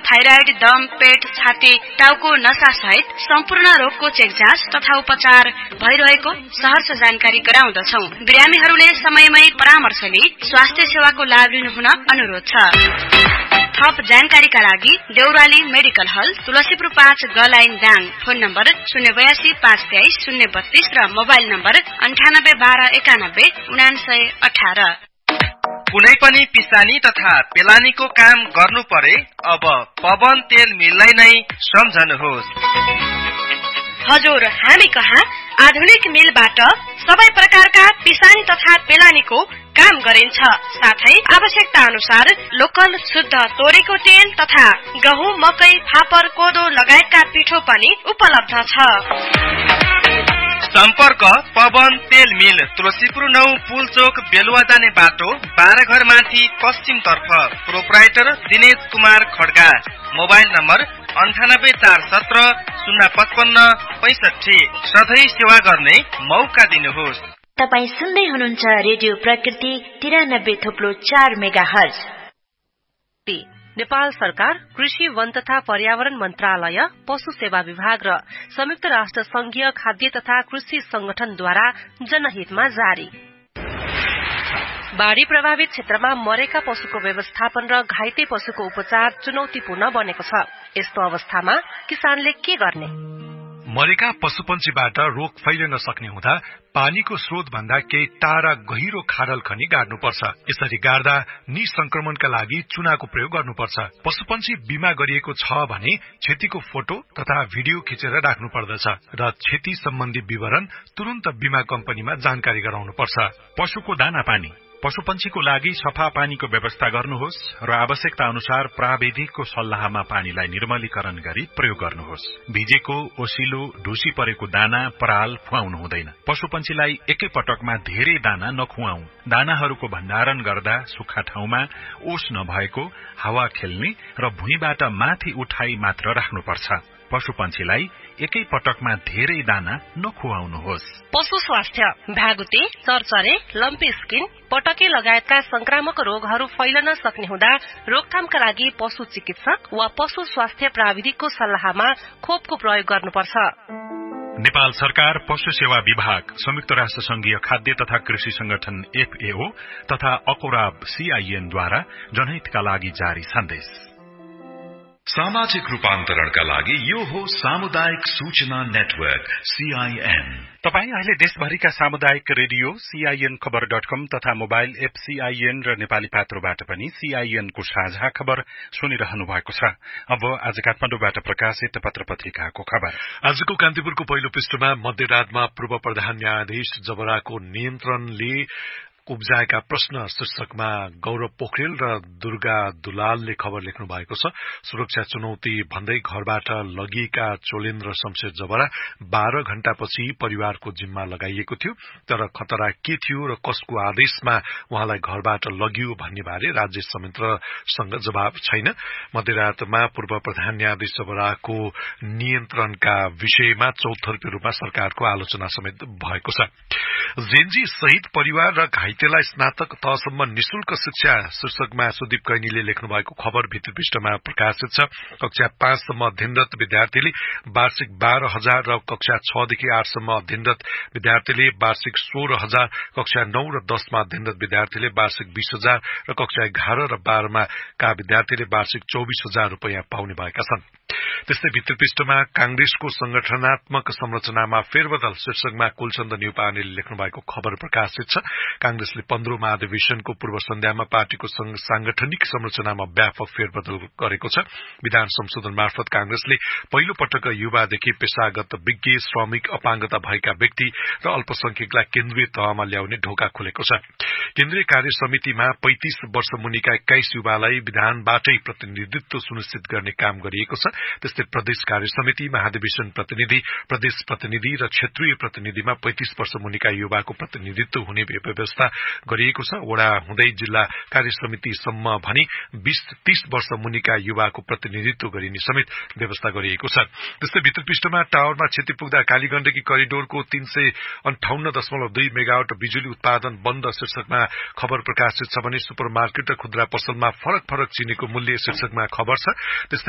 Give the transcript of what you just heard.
Thyroid, दम, पेट, छाती, टाउको नसा सहित सम्पूर्ण रोगको चेक जाँच तथा उपचार भइरहेको सहर्ष जानकारी गराउँदछौं। बिरामीहरूले समयमै परामर्श लिई स्वास्थ्य सेवाको लाभ लिनु हुन अनुरोध छ। थप जानकारीका लागि देउराली मेडिकल हल, तुलसीपुर 5 गलाइन दाङ। फोन नम्बर 082 523 032 र मोबाइल नम्बर 9812919918। कुनै पनि पिसानी तथा पेलानीको काम गर्नु परे अब पवन तेल मिललाई नै सम्झनुहोस्। हजुर, हामी कहाँ आधुनिक मिलबाट सबै प्रकारका पिसानी तथा पेलानीको काम गरिन्छ। साथै आवश्यकता अनुसार लोकल शुद्ध तोरीको तेल तथा गहुँ, मकै, फापर, कोदो लगायतका पिठो पनि उपलब्ध छ। सम्पर्क पवन तेल मिल, तुलसीपुर 9 पुल चोक, बेलुवा जाने बाटो, 12 घर माथि पश्चिम तर्फ। Proprietor Dinesh Kumar Kharga. Mobile number 984170 05565। सधैँ सेवा गर्ने मौका दिनुहोस्। तपाई सुन्दै हुनुहुन्छ रेडियो प्रकृति 93.4 मेगाहर्ज। नेपाल सरकार, कृषि, वन तथा पर्यावरण मन्त्रालय, पशु सेवा विभाग र संयुक्त राष्ट्र संघीय खाद्य तथा कृषि संगठनद्वारा जनहितमा जारी। बाढ़ी प्रभावित क्षेत्रमा मरेका पशुको व्यवस्थापन र घाइते पशुको उपचार चुनौतीपूर्ण बनेको छ। यस्तो अवस्थामा किसानले के गर्ने? मरेका पशुपन्छीबाट रोग फैलिन सक्ने हुँदा पानीको स्रोत भन्दा केही टाढा गहिरो खाडल खनी गाड्नुपर्छ। यसरी गाड्दा निसंक्रमणका लागि चुनाको प्रयोग गर्नुपर्छ। पशुपन्छी बिमा गरिएको छ भने क्षतिको फोटो तथा भिडियो खिचेर राख्नु पर्दछ र क्षति सम्बन्धी विवरण तुरन्त बिमा कम्पनीमा जानकारी गराउनुपर्छ। पशुको दाना पानी, पशुपन्छीको लागि सफा पानीको व्यवस्था गर्नुहोस् र आवश्यकता अनुसार प्राविधिकको सल्लाहमा पानीलाई निर्मलीकरण गरी प्रयोग गर्नुहोस्। भिजेको, ओसिलो, ढुसी परेको दाना, पराल खुवाउनु हुँदैन। पशुपन्छीलाई एकै पटकमा धेरै दाना नखुवाऊ। दानाहरूको भण्डारण गर्दा सुक्खा ठाउँमा, ओस नभएको, हावा खेल्ने र भुइँबाट माथि उठाई मात्र राख्नुपर्छ। पशुपन्छीलाई एकै पटकमा धेरै दाना नखुवाउनुहोस्। पशु स्वास्थ्य, भ्यागुते, चरचरे, लम्पी स्किन, पटके लगायतका संक्रामक रोगहरू फैलन सक्ने हुँदा रोकथामका लागि पशु चिकित्सक वा पशु स्वास्थ्य प्राविधिकको सल्लाहमा खोपको प्रयोग गर्नुपर्छ। नेपाल सरकार, पशु सेवा विभाग, संयुक्त राष्ट्र संघीय खाद्य तथा कृषि संगठन FAO तथा अकोराब CIN द्वारा जनहितका लागि जारी सन्देश। सामाजिक रूपान्तरणका लागि यो हो सामुदायिक सूचना नेटवर्क CIN। तपाईं अहिले देशभरिका सामुदायिक रेडियो CIN खबर.com तथा मोबाइल एप CIN र नेपाली पात्रोबाट पनि CIN को साझा खबर सुनिरहनु भएको छ। अब आज काठमाडौँबाट प्रकाशित पत्र पत्रिकाको खबर। आजको कान्तिपुरको पहिलो पृष्ठमा मध्यरातमा पूर्व प्रधान न्यायाधीश जबराको नियन्त्रणले उब्जाएका प्रश्न शीर्षकमा गौरव पोखरेल र दुर्गा दुलालले खबर लेख्नु भएको छ। सुरक्षा चुनौती भन्दै घरबाट लगिएका चोलेन्द्र शमशेर जबरा 12 घण्टापछि परिवारको जिम्मा लगाइएको थियो, तर खतरा के थियो र कसको आदेशमा उहाँलाई घरबाट लगियो भन्ने बारे राज्य संयन्त्रसँग जवाब छैन। मध्यरातमा पूर्व प्रधान न्यायाधीश जबराको नियन्त्रणका विषयमा चौतर्फी रूपमा सरकारको आलोचना समेत भएको छ। जेनजी सहित परिवार र घाइतेलाई स्नातक तहसम्म निशुल्क शिक्षा शीर्षकमा सुदीप कैनीले लेख्नु भएको खबर भित्री पृष्ठमा प्रकाशित छ। कक्षा 5 सम्म अध्ययनरत विद्यार्थीले वार्षिक 12,000 र कक्षा 6 देखि 8 सम्म अध्ययनरत विद्यार्थीले वार्षिक 16,000, कक्षा 9 र 10 मा अध्ययनरत विद्यार्थीले वार्षिक 20,000 र कक्षा 11 र 12 मा का विद्यार्थीले वार्षिक 24,000 रुपैयाँ पाउने भएका छन्। त्यस्तै भित्री पृष्ठमा कांग्रेसको संगठनात्मक संरचनामा फेरबदल शीर्षकमा कुलचन्द न्यौपानेले लेख्नु भएको खबर प्रकाशित छ। कांग्रेसले 15औं महाधिवेशनको पूर्व सन्ध्यामा पार्टीको सांगठनिक संरचनामा व्यापक फेरबदल गरेको छ। विधान संशोधन मार्फत कांग्रेसले पहिलो पटक युवादेखि पेशागत विज्ञ, श्रमिक, अपाङ्गता भएका व्यक्ति र अल्पसंख्यकलाई केन्द्रीय तहमा ल्याउने ढोका खोलेको छ। केन्द्रीय कार्य समितिमा 35 वर्ष मुनिका 21 युवालाई विधानबाटै प्रतिनिधित्व सुनिश्चित गर्ने काम गरिएको छ। त्यस्तै प्रदेश कार्य समिति, महाधिवेशन प्रतिनिधि, प्रदेश प्रतिनिधि र क्षेत्रीय प्रतिनिधिमा 35 वर्ष मुनिका युवाको प्रतिनिधित्व हुने व्यवस्था गरिएको छ। वडा हुँदै जिल्ला कार्य समितिसम्म भनी 20-30 वर्ष मुनिका युवाको प्रतिनिधित्व गरिने समेत व्यवस्था गरिएको छ। त्यस्तै भित्र पृष्ठमा टावरमा क्षति पुग्दा कालीगण्डकी करिडोरको 358.2 मेगावाट बिजुली उत्पादन बन्द शीर्षकमा खबर प्रकाशित छ भने सुपरमार्केट र खुद्रा पसलमा फरक चिनीको मूल्य शीर्षकमा खबर छ।